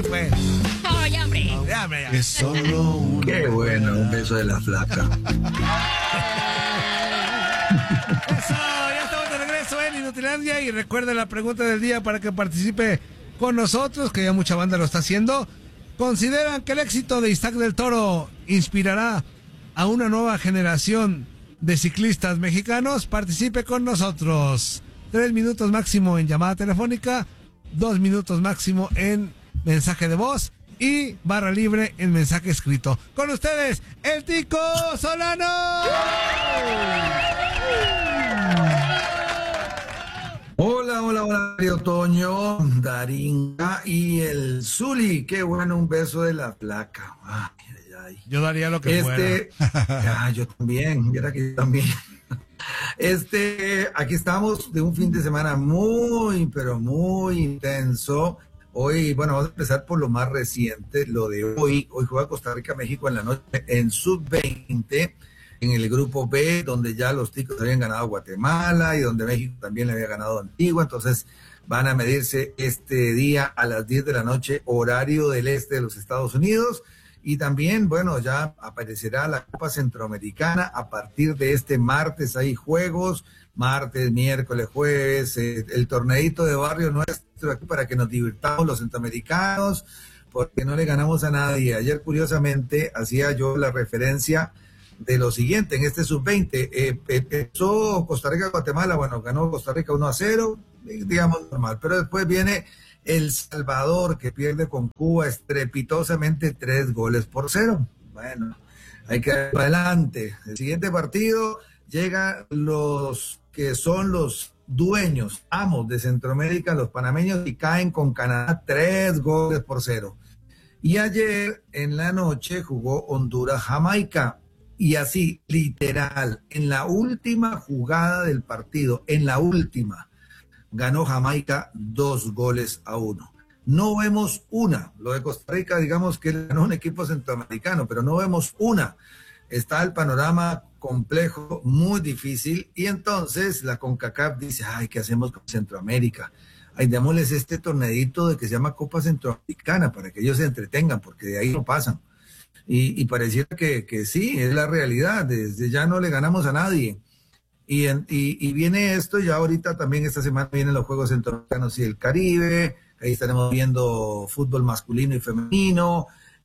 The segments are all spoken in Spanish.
sí, pues. ¡Ay, hombre! Ya, hombre, ya. Es solo un... Qué bueno, un beso de la flaca. Eso, ya estamos de regreso en Inutilandia. Y recuerden la pregunta del día para que participe con nosotros, que ya mucha banda lo está haciendo. ¿Consideran que el éxito de Isaac del Toro inspirará a una nueva generación de ciclistas mexicanos? Participe con nosotros. 3 minutos máximo en llamada telefónica, 2 minutos máximo en mensaje de voz y barra libre en mensaje escrito. Con ustedes, el Tico Solano. Hola, Mario Toño, Daringa y el Zuli. Qué bueno, un beso de la flaca. Ay, ay, ay. Yo daría lo que fuera. Yo también, mira que yo también. Aquí estamos de un fin de semana muy, pero muy intenso. Hoy, bueno, vamos a empezar por lo más reciente, lo de hoy. Hoy juega Costa Rica-México en la noche en sub-20, en el grupo B, donde ya los ticos habían ganado a Guatemala y donde México también le había ganado a Antigua. Entonces van a medirse este día a las 10 de la noche, horario del este de los Estados Unidos. Y también, bueno, ya aparecerá la Copa Centroamericana a partir de este martes. Hay juegos, martes, miércoles, jueves, el torneito de barrio nuestro aquí para que nos divirtamos los centroamericanos, porque no le ganamos a nadie. Ayer, curiosamente, hacía yo la referencia de lo siguiente, en este sub-20, empezó Costa Rica-Guatemala, bueno, ganó Costa Rica 1-0, digamos normal, pero después viene El Salvador, que pierde con Cuba estrepitosamente 3-0. Bueno, hay que ir para adelante. El siguiente partido llegan los que son los dueños, amos de Centroamérica, los panameños, y caen con Canadá 3-0. Y ayer en la noche jugó Honduras-Jamaica. Y así, literal, en la última jugada del partido, en la última, ganó Jamaica 2-1. No vemos una. Lo de Costa Rica, digamos que ganó un equipo centroamericano, pero no vemos una. Está el panorama complejo, muy difícil, y entonces la CONCACAF dice, ay, ¿qué hacemos con Centroamérica? Ay, démosles este torneito de que se llama Copa Centroamericana para que ellos se entretengan, porque de ahí no pasan. Y pareciera que sí, es la realidad, desde ya no le ganamos a nadie. Y viene esto, ya ahorita también esta semana vienen los Juegos Centroamericanos y el Caribe, ahí estaremos viendo fútbol masculino y femenino,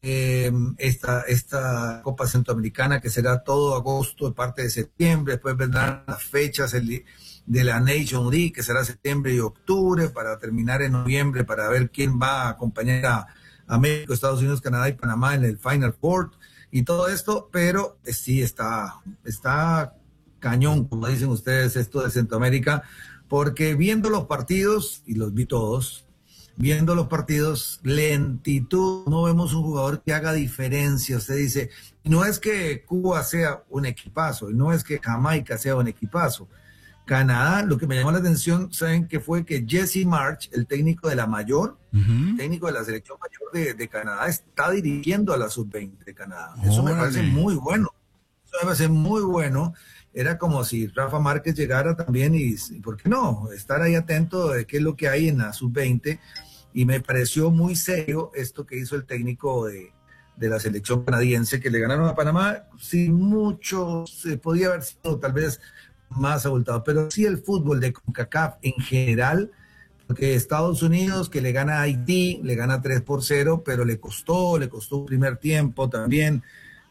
esta Copa Centroamericana que será todo agosto, parte de septiembre, después vendrán las fechas de la Nation League, que será septiembre y octubre, para terminar en noviembre, para ver quién va a acompañar a México, Estados Unidos, Canadá y Panamá en el Final Four y todo esto, pero sí está cañón, como dicen ustedes, esto de Centroamérica, porque viendo los partidos, y los vi todos, viendo los partidos, lentitud, no vemos un jugador que haga diferencia. Usted dice, no es que Cuba sea un equipazo, y no es que Jamaica sea un equipazo. Canadá, lo que me llamó la atención, ¿saben qué fue? Que Jesse March, el técnico de la mayor, técnico de la selección mayor de Canadá, está dirigiendo a la sub-20 de Canadá. Eso me parece muy bueno. Eso me parece muy bueno. Era como si Rafa Márquez llegara también y ¿por qué no? Estar ahí atento de qué es lo que hay en la sub-20. Y me pareció muy serio esto que hizo el técnico de la selección canadiense, que le ganaron a Panamá sin mucho, se podía haber sido tal vez más abultado, pero sí el fútbol de CONCACAF en general, porque Estados Unidos, que le gana a Haití, le gana 3-0, pero le costó un primer tiempo también.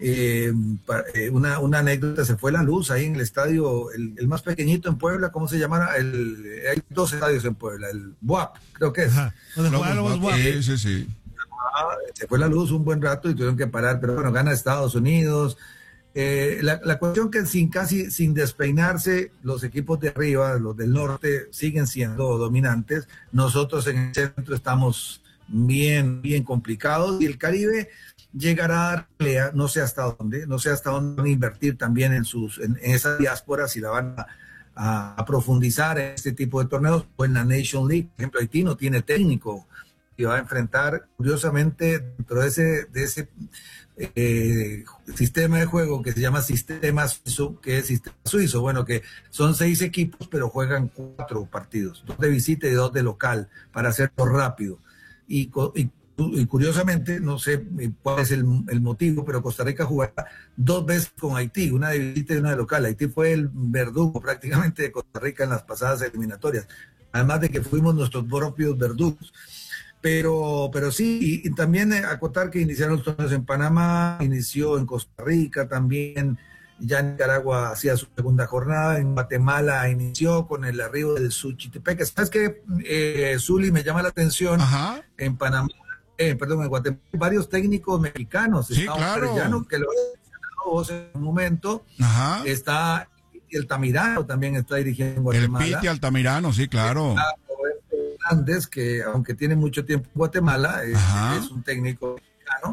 Una anécdota, se fue la luz ahí en el estadio, el más pequeñito en Puebla, ¿cómo se llamará? Hay 2 estadios en Puebla, el BUAP, creo que es. Sí. Se fue la luz un buen rato y tuvieron que parar, pero bueno, gana Estados Unidos. La cuestión que sin despeinarse, los equipos de arriba, los del norte, siguen siendo dominantes. Nosotros en el centro estamos bien complicados, y el Caribe llegará a dar pelea, no sé hasta dónde van a invertir también en esa diáspora, si la van a profundizar en este tipo de torneos, o en la Nation League. Por ejemplo, Haití no tiene técnico y va a enfrentar, curiosamente, dentro de ese sistema de juego que se llama sistema suizo, que es sistema suizo, bueno, que son 6 equipos, pero juegan 4 partidos, 2 de visita y 2 de local, para hacerlo rápido. Y y curiosamente, no sé cuál es el motivo, pero Costa Rica jugará 2 veces con Haití, una de visita y una de local. Haití fue el verdugo prácticamente de Costa Rica en las pasadas eliminatorias, además de que fuimos nuestros propios verdugos. Pero sí, y también acotar que iniciaron los torneos en Panamá, inició en Costa Rica también, ya en Nicaragua hacía su segunda jornada, en Guatemala inició con el arribo del Suchitepeque. ¿Sabes qué, Zuli, me llama la atención? Ajá. En Panamá, en Guatemala, varios técnicos mexicanos. Sí, está claro. Arellano, que lo he mencionado vos en un momento. Ajá. Está Altamirano, también está dirigiendo en Guatemala. El Piti Altamirano, sí, claro. Hernández, que aunque tiene mucho tiempo en Guatemala, es un técnico mexicano.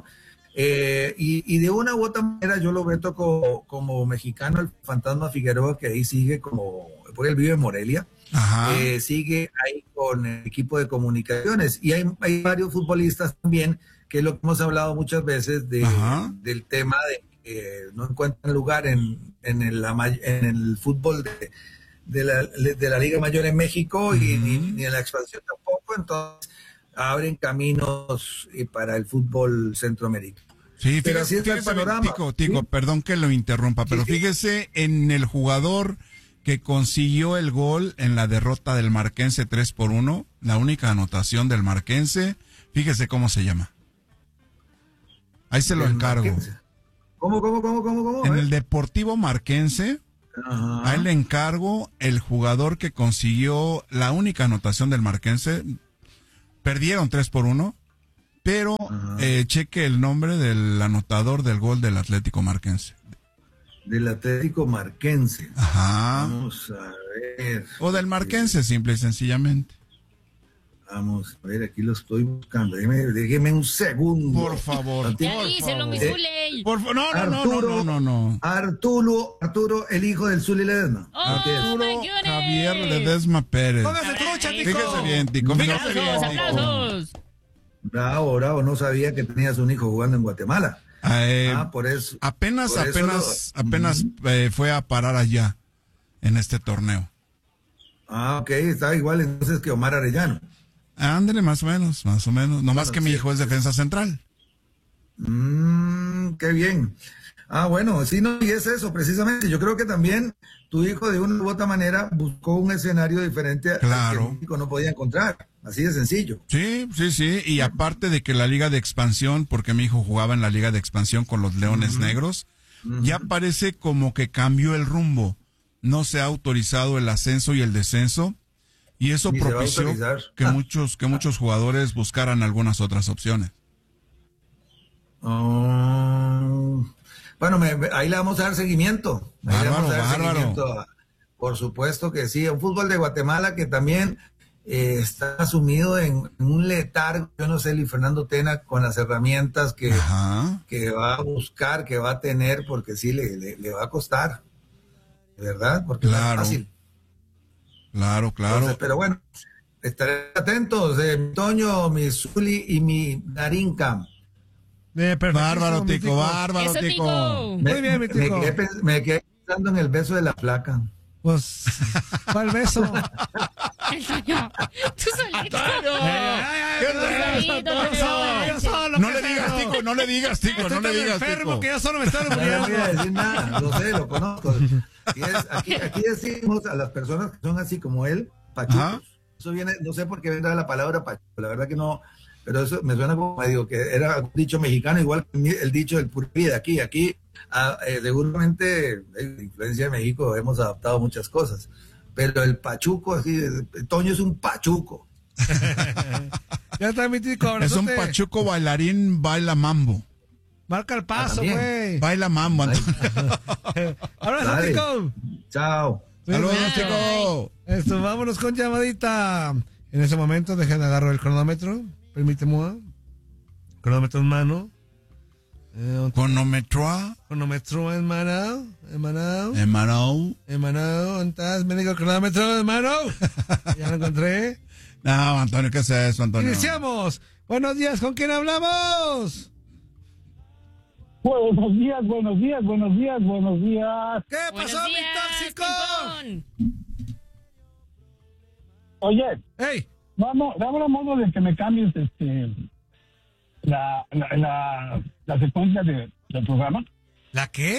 Y de una u otra manera yo lo veo como mexicano, el Fantasma Figueroa, que ahí sigue porque él vive en Morelia. Sigue ahí con el equipo de comunicaciones. Y hay varios futbolistas también, que es lo que hemos hablado muchas veces del tema de que no encuentran lugar en el fútbol de la Liga Mayor en México y ni en la expansión tampoco. Entonces abren caminos para el fútbol centroamericano. Sí, pero así está el panorama. Tico, ¿sí? Perdón que lo interrumpa, pero fíjese en el jugador que consiguió el gol en la derrota del Marquense 3-1, la única anotación del Marquense, fíjese cómo se llama. Ahí se lo encargo. Marquense. ¿Cómo? En el Deportivo Marquense, ahí le encargo el jugador que consiguió la única anotación del Marquense. Perdieron 3-1, pero cheque el nombre del anotador del gol del Atlético Marquense. Del Atlético Marquense. Ajá. Vamos a ver. O del Marquense, simple y sencillamente. Vamos a ver, aquí lo estoy buscando. Déjeme un segundo. Por favor. Ya díselo, mi Zuley. No. Arturo, el hijo del Zuli Ledesma. Arturo Javier Ledesma Pérez. Póngase trucha, Tico. Fíjese bien, Tico. Aplausos. Bravo, no sabía que tenías un hijo jugando en Guatemala. Por eso. Apenas fue a parar allá, en este torneo. Ok, está igual entonces que Omar Arellano. Ándale, más o menos. Nomás que mi hijo es defensa central. Qué bien. Bueno, sí, no, y es eso, precisamente. Yo creo que también tu hijo, de una u otra manera, buscó un escenario diferente al que México no podía encontrar. Así de sencillo. Sí. Y aparte de que la Liga de Expansión, porque mi hijo jugaba en la Liga de Expansión con los Leones Negros, ya parece como que cambió el rumbo. No se ha autorizado el ascenso y el descenso, y eso propició que muchos jugadores buscaran algunas otras opciones. Bueno, ahí le vamos a dar seguimiento. Bárbaro. Por supuesto que sí. Un fútbol de Guatemala que también está sumido en un letargo. Yo no sé, Luis Fernando Tena, con las herramientas que va a buscar, que va a tener, porque sí le va a costar. ¿Verdad? Porque no es fácil. Claro. Entonces, pero bueno, estaré atentos. Toño, mi Zuli y mi Darinka. Bárbaro, Tico. Muy bien, mi Tico. Me quedé pensando en el beso de la flaca. Pues, ¿cuál beso? Tú solito. No le digas, Tico. Enfermo, que yo solo me estoy No voy a decir nada, lo sé, lo conozco. Aquí decimos a las personas que son así como él, pachucos. Eso viene, no sé por qué vendrá la palabra pachuco, la verdad que no, pero eso me suena como medio que era un dicho mexicano, igual que el dicho del purpí de aquí. Seguramente la influencia de México hemos adaptado muchas cosas, pero el pachuco, así, Toño es un pachuco. Ya está mi Tico. Es un pachuco bailarín, baila mambo. Marca el paso, güey. Baila mambo, Antonio. Abrazo, Tico. Chao. Saludos, Tico. Vámonos con llamadita. En ese momento, dejen agarro el cronómetro. Permíteme. Cronómetro en mano. Cronómetro en mano. ¿Dónde estás? Me digo cronómetro en mano. Ya lo encontré. No, Antonio, ¿qué es eso, Antonio? Iniciamos. Buenos días, ¿con quién hablamos? Buenos días. ¿Qué pasó, mi tóxico? Oye, ¡Ey! dame una modo de que me cambies la secuencia del programa. ¿La qué?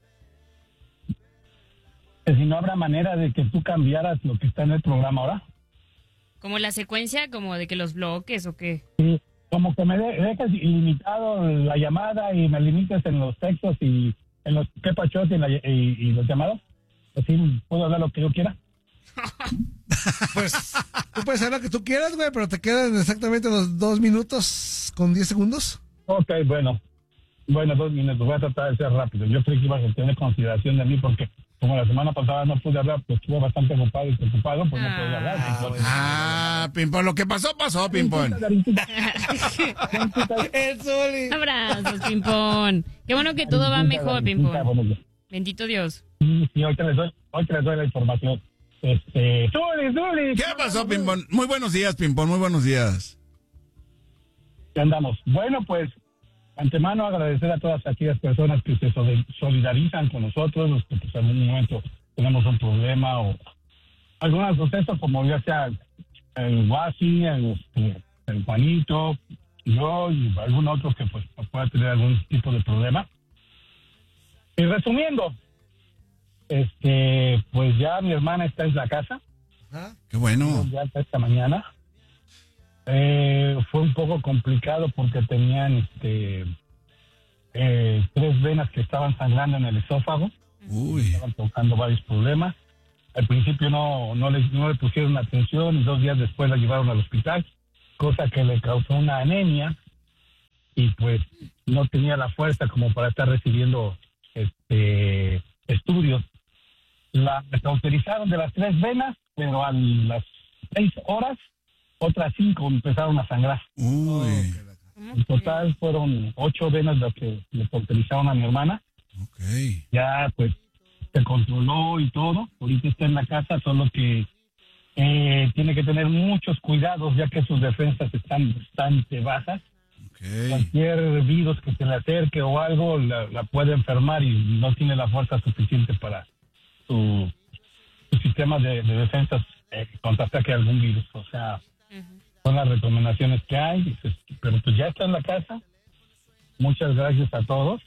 Que si no habrá manera de que tú cambiaras lo que está en el programa ahora. ¿Como la secuencia, como de que los bloques o qué? Sí, como que me dejes ilimitado la llamada y me limites en los textos y en los qué pachos y los llamados. Así puedo hablar lo que yo quiera. Pues tú puedes hacer lo que tú quieras, güey, pero te quedan exactamente los 2 minutos con 10 segundos. Ok, bueno, 2 minutos. Voy a tratar de ser rápido. Yo creí que ibas a tener consideración de mí porque como la semana pasada no pude hablar, pues estuve bastante ocupado y preocupado, pues no pude hablar. Pimpón, lo que pasó, Pimpón. El Zuli. Abrazos, Pimpón. Qué bueno que todo va mejor, Pimpón. Bendito Dios. Sí, hoy te les doy la información. Zuli. ¿Qué pasó, Pimpón? Muy buenos días, Pimpón, muy buenos días. ¿Qué andamos? Bueno, pues, antemano agradecer a todas aquellas personas que se solidarizan con nosotros, los que pues, en algún momento tenemos un problema o algún suceso, como ya sea el Guasi, el Juanito, yo y algún otro que pues pueda tener algún tipo de problema. Y resumiendo, pues ya mi hermana está en la casa. Qué bueno. Ya está esta mañana. Fue un poco complicado porque tenían 3 venas que estaban sangrando en el esófago. Uy. Estaban causando varios problemas. Al principio no le pusieron atención y 2 días después la llevaron al hospital, cosa que le causó una anemia y pues no tenía la fuerza como para estar recibiendo estudios. La cauterizaron de las 3 venas, pero a las 6 horas otras 5 empezaron a sangrar. Uy. En total fueron 8 venas las que le cauterizaron a mi hermana. Ok. Ya pues se controló y todo. Ahorita está en la casa, solo que tiene que tener muchos cuidados ya que sus defensas están bastante bajas. Okay. Cualquier virus que se le acerque o algo la puede enfermar y no tiene la fuerza suficiente para su sistema de defensas contraataque a algún virus. O sea, son las recomendaciones que hay, pero pues ya está en la casa. Muchas gracias a todos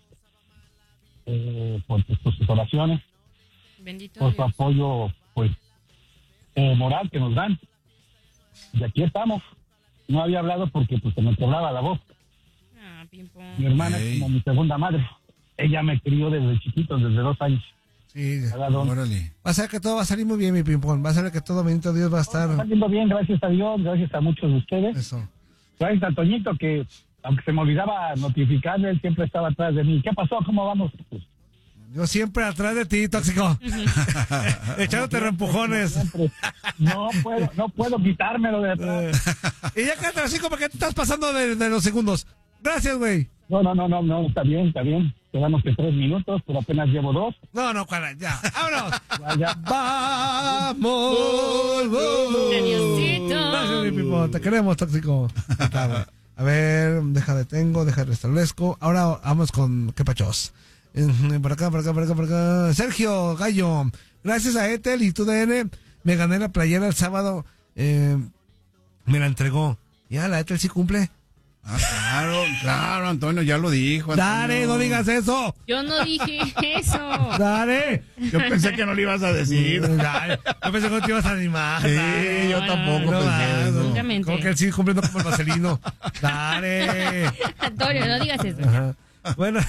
por sus oraciones, Bendito por su Dios. apoyo pues moral que nos dan. Y aquí estamos. No había hablado porque pues se me quebraba la voz. Pimpón. Mi hermana es como mi segunda madre. Ella me crió desde chiquito, desde 2 años. Sí. Órale. Va a ser que todo va a salir muy bien, mi Pimpón. Va a ser que todo, bendito Dios, va a estar... Está saliendo bien, gracias a Dios, gracias a muchos de ustedes. Eso. Gracias a Toñito, que aunque se me olvidaba notificarle, él siempre estaba atrás de mí. ¿Qué pasó? ¿Cómo vamos? Pues, Yo siempre atrás de ti, tóxico. Echándote reempujones. No puedo quitármelo de atrás. Y ya quédate así como que te estás pasando de los segundos. Gracias, güey. No, está bien. Quedamos que 3 minutos, pero apenas llevo 2. No, cuadra, ya. ¡Vámonos! Ya. ¡Vamos! Adiósito. Gracias, mi Pimpón. Te queremos, tóxico. A ver, deja de restablezco. Ahora vamos con qué pachos. Por acá. Sergio Gallo, gracias a Etel y TUDN me gané la playera el sábado. Me la entregó. Ya, la Etel sí cumple. Claro, Antonio, ya lo dijo. Antonio. Dale, no digas eso. Yo no dije eso. Dale. Yo pensé que no lo ibas a decir. Yo pensé que no te ibas a animar. Sí, Dale. yo tampoco No, pensé eso. Francamente. Como que él sigue cumpliendo como el vaselino. Dale. Antonio, no digas eso. Ajá. Bueno.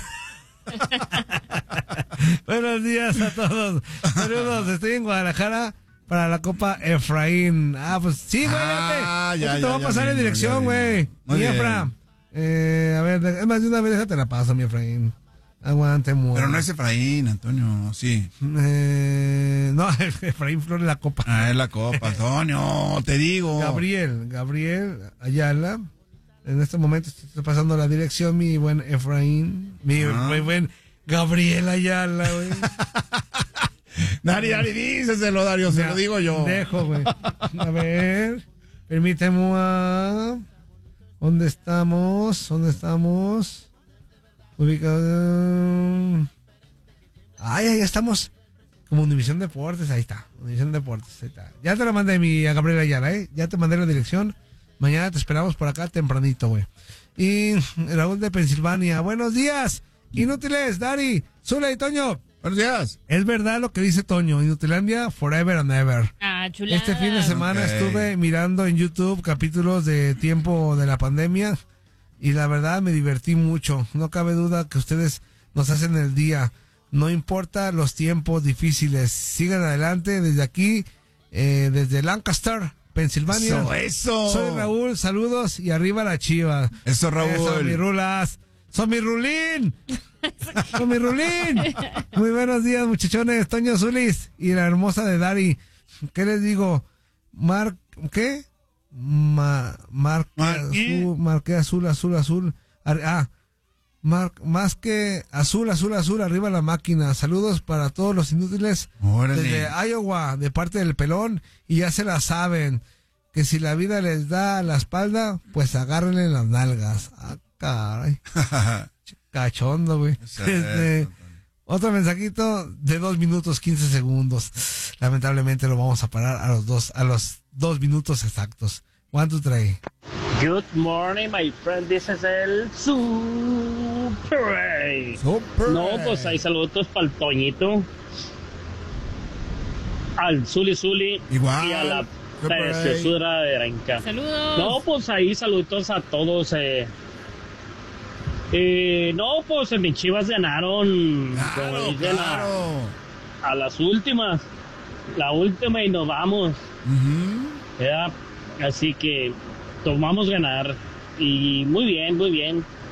Buenos días a todos. Saludos, estoy en Guadalajara para la Copa Efraín. Pues sí, güey. Te voy a pasar en dirección, güey. Mi Efra. A ver, es más de una vez déjate la paso, mi Efraín. Aguante, muere. Pero no es Efraín, Antonio, sí. No, Efraín Flores la Copa. Es la Copa, Antonio, te digo. Gabriel Ayala. En este momento estoy pasando la dirección, mi buen Efraín. Mi buen Gabriel Ayala, güey. Dari, díceselo, Dario, se lo digo yo. Dejo, güey. A ver, permíteme. ¿Dónde estamos? Ubicado. Ahí estamos. Como Univisión Deportes, ahí está. Ya te la mandé a Gabriel Ayala, Ya te mandé la dirección. Mañana te esperamos por acá tempranito, güey. Y Raúl de Pensilvania. Buenos días, inútiles, Dari, Zula y Toño. Buenos días. Es verdad lo que dice Toño, Inutilandia forever and ever. Chulada. Este fin de semana estuve mirando en YouTube capítulos de tiempo de la pandemia y la verdad me divertí mucho. No cabe duda que ustedes nos hacen el día. No importa los tiempos difíciles. Sigan adelante desde aquí, desde Lancaster, Pensilvania. Eso. Soy Raúl, saludos y arriba la Chiva. Eso, Raúl. Eso, mi rulas. ¡Son mi rulín! ¡Son mi rulín! Muy buenos días, muchachones. Toño Zulis y la hermosa de Dari. ¿Qué les digo? ¿Qué? Marqué azul. Más que azul, arriba la máquina. Saludos para todos los inútiles. Órale. Desde Iowa, de parte del pelón. Y ya se la saben, que si la vida les da la espalda, pues agárrenle las nalgas. Caray. Cachondo, güey. Otro mensajito de 2 minutos 15 segundos. Lamentablemente lo vamos a parar a los 2 minutos exactos. One, two, three. Good morning, my friend. This is el Super. No, pues hay saludos para el Toñito, al Zuli Igual. y a la preciosura de Renca. Saludos. No, pues ahí saluditos a todos. No, pues mis Chivas ganaron, como dicen, a las últimas. La última y nos vamos. ¿Verdad? Así que tomamos ganar. Y muy bien, muy bien.